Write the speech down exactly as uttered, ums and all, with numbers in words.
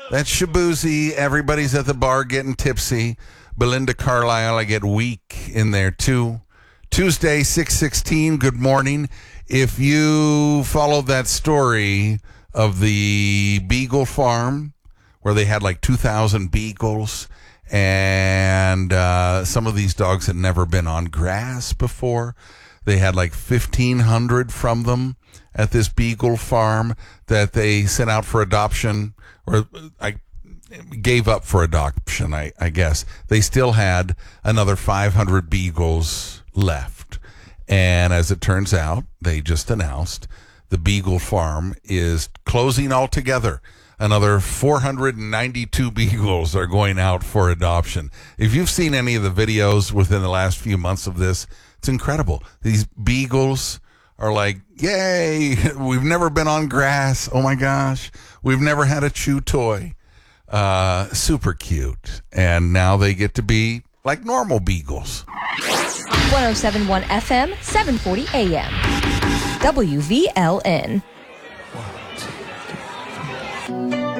That's Shabuzi. Everybody's at the bar getting tipsy. Belinda Carlisle, I get weak in there too. Tuesday, six sixteen, good morning. If you followed that story of the Beagle Farm, where they had like two thousand beagles, and uh, some of these dogs had never been on grass before. They had like fifteen hundred from them at this Beagle Farm that they sent out for adoption, or I gave up for adoption, I, I guess. They still had another five hundred beagles left. And as it turns out, they just announced the Beagle Farm is closing altogether. Another four hundred ninety-two beagles are going out for adoption. If you've seen any of the videos within the last few months of this, it's incredible. These beagles are like, yay, we've never been on grass. Oh my gosh, we've never had a chew toy. Uh, super cute. And now they get to be like normal beagles. one oh seven point one F M, seven forty A M. W V L N.